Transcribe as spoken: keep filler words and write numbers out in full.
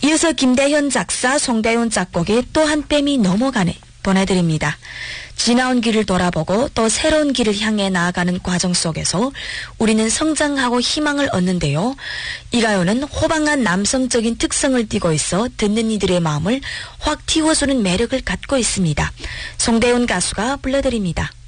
이어서 김대현 작사, 송대훈 작곡의 또 한 뼘이 넘어가네 보내드립니다. 지나온 길을 돌아보고 또 새로운 길을 향해 나아가는 과정 속에서 우리는 성장하고 희망을 얻는데요. 이 가요는 호방한 남성적인 특성을 띠고 있어 듣는 이들의 마음을 확 틔워주는 매력을 갖고 있습니다. 송대훈 가수가 불러드립니다.